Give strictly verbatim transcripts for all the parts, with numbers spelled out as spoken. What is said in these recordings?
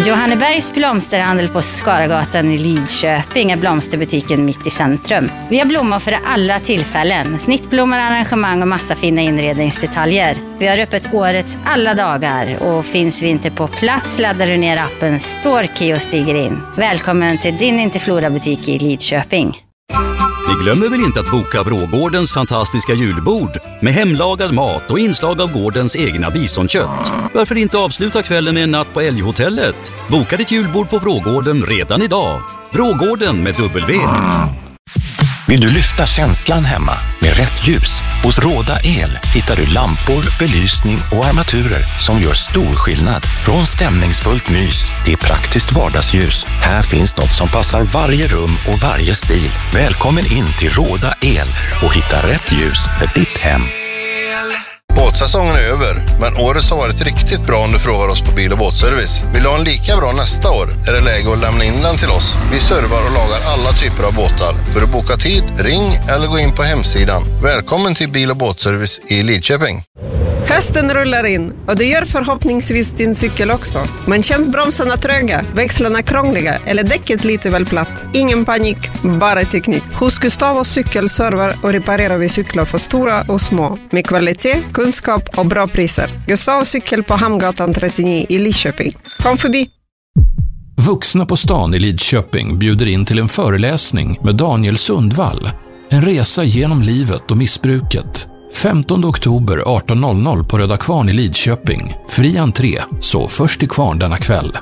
Johannebergs blomsterhandel på Skaragatan i Lidköping är blomsterbutiken mitt i centrum. Vi har blommor för alla tillfällen. Snittblommor, arrangemang och massa fina inredningsdetaljer. Vi har öppet årets alla dagar och finns vi inte på plats laddar du ner appen Storkey och stiger in. Välkommen till din Interflora-butik i Lidköping. Vi glömmer väl inte att boka Vrågårdens fantastiska julbord med hemlagad mat och inslag av gårdens egna bisonkött. Varför inte avsluta kvällen med en natt på Älghotellet? Boka ditt julbord på Vrågården redan idag. Vrågården med W. Vill du lyfta känslan hemma med rätt ljus? Hos Råda El hittar du lampor, belysning och armaturer som gör stor skillnad. Från stämningsfullt mys till praktiskt vardagsljus. Här finns något som passar varje rum och varje stil. Välkommen in till Råda El och hitta rätt ljus för ditt hem. Båtsäsongen är över, men året har varit riktigt bra om du frågar oss på Bil- och båtservice. Vill du ha en lika bra nästa år är det läge att lämna in den till oss. Vi servar och lagar alla typer av båtar. För att boka tid, ring eller gå in på hemsidan. Välkommen till Bil- och båtservice i Lidköping. Hösten rullar in och det gör förhoppningsvis din cykel också. Men känns bromsarna tröga, växlarna krångliga eller däcket lite väl platt? Ingen panik, bara teknik. Hos Gustavs cykelserver och reparerar vi cyklar för stora och små. Med kvalitet, kunskap och bra priser. Gustavs cykel på Hamngatan trettionio i Lidköping. Kom förbi! Vuxna på stan i Lidköping bjuder in till en föreläsning med Daniel Sundvall. En resa genom livet och missbruket. femtonde oktober arton noll noll på Röda Kvarn i Lidköping. Fri entré, så först till kvarn denna kväll.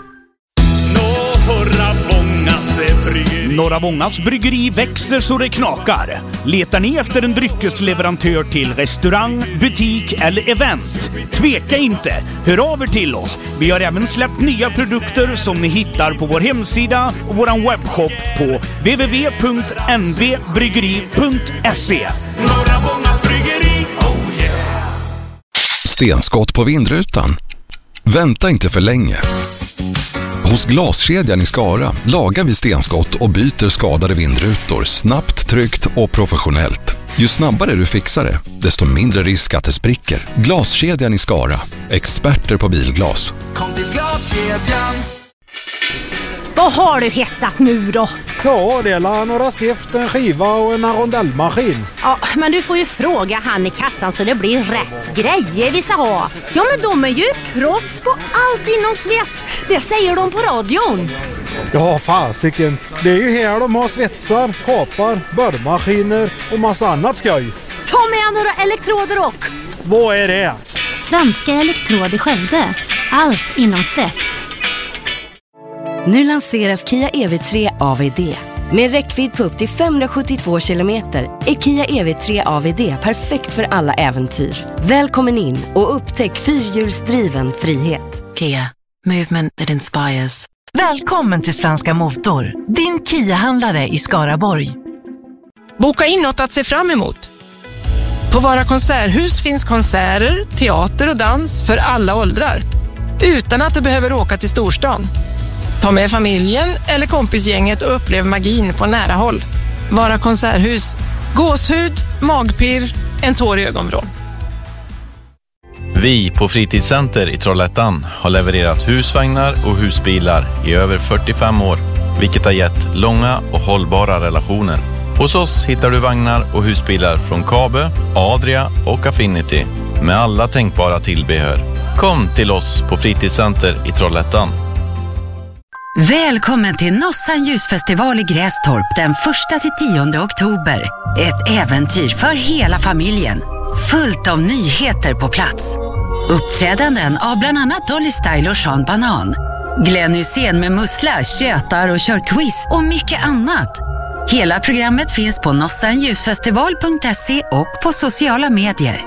Norra Vångas bryggeri växer så det knakar. Letar ni efter en dryckesleverantör till restaurang, butik eller event? Tveka inte, hör av er till oss. Vi har även släppt nya produkter som ni hittar på vår hemsida och vår webbshop på w w w punkt n v bryggeri punkt se. Norra Vångas bryggeri, oh yeah! Stenskott på vindrutan? Vänta inte för länge. Hos Glaskedjan i Skara lagar vi stenskott och byter skadade vindrutor snabbt, tryggt och professionellt. Ju snabbare du fixar det, desto mindre risk att det spricker. Glaskedjan i Skara. Experter på bilglas. Kom till Glaskedjan. Vad har du hittat nu då? Ja, det är några stift, en skiva och en rondellmaskin. Ja, men du får ju fråga han i kassan så det blir rätt grejer vi ska ha. Ja, men de är ju proffs på allt inom svets. Det säger de på radion. Ja, fasiken. Det är ju här de har svetsar, kapar, borrmaskiner och massa annat skoj. Ta med några elektroder och... Vad är det? Svenska Elektrod i Skövde. Allt inom svets. Nu lanseras Kia E V tre A V D. Med räckvidd på upp till femhundrasjuttiotvå kilometer är Kia E V tre A V D perfekt för alla äventyr. Välkommen in och upptäck fyrhjulsdriven frihet. Kia, movement that inspires. Välkommen till Svenska Motor, din Kia-handlare i Skaraborg. Boka in något att se fram emot. På Vara konserthus finns konserter, teater och dans för alla åldrar. Utan att du behöver åka till storstan. Ta med familjen eller kompisgänget och upplev magin på nära håll. Vara konserthus. Gåshud, magpirr, en tår i ögonvrån. Vi på Fritidscenter i Trollhättan har levererat husvagnar och husbilar i över fyrtiofem år, vilket har gett långa och hållbara relationer. Hos oss hittar du vagnar och husbilar från Kabe, Adria och Affinity med alla tänkbara tillbehör. Kom till oss på Fritidscenter i Trollhättan. Välkommen till Nossan ljusfestival i Grästorp den första till tionde oktober. Ett äventyr för hela familjen. Fullt av nyheter på plats. Uppträdanden av bland annat Dolly Style och Sean Banan. Glenn Hussein med mussla, tjötar och kör quiz och mycket annat. Hela programmet finns på nossan ljusfestival punkt se och på sociala medier.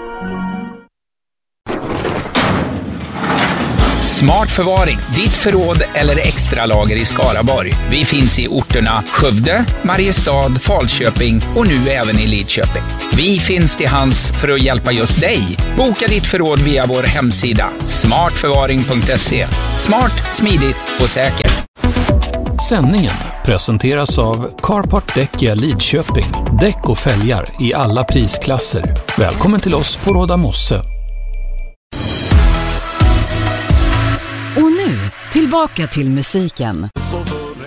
Smart förvaring, ditt förråd eller extra lager i Skaraborg. Vi finns i orterna Skövde, Mariestad, Falköping och nu även i Lidköping. Vi finns till hands för att hjälpa just dig. Boka ditt förråd via vår hemsida smart förvaring punkt se. Smart, smidigt och säkert. Sändningen presenteras av Carport Däckia Lidköping. Däck och fälgar i alla prisklasser. Välkommen till oss på Råda Mosse. Och nu Tillbaka till musiken. Så